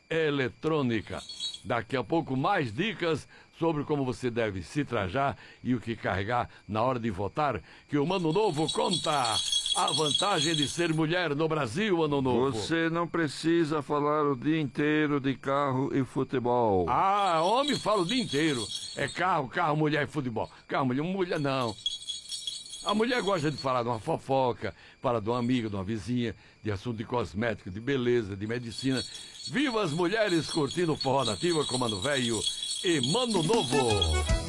eletrônica. Daqui a pouco mais dicas sobre como você deve se trajar e o que carregar na hora de votar, que o Mano Novo conta a vantagem de ser mulher no Brasil, Ano Novo. Você não precisa falar o dia inteiro de carro e futebol. Ah, homem fala o dia inteiro. É carro, mulher e futebol. Carro, mulher não. A mulher gosta de falar de uma fofoca, fala de uma amiga, de uma vizinha, de assunto de cosmética, de beleza, de medicina. Viva as mulheres curtindo Forró Nativa com Mano Velho e Mano Novo.